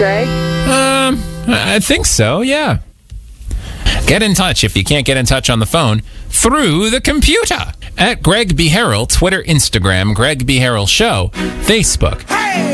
Greg? I think so, yeah. Get in touch if you can't get in touch on the phone through the computer. At Greg B. Harrell, Twitter, Instagram, Greg B. Harrell Show, Facebook.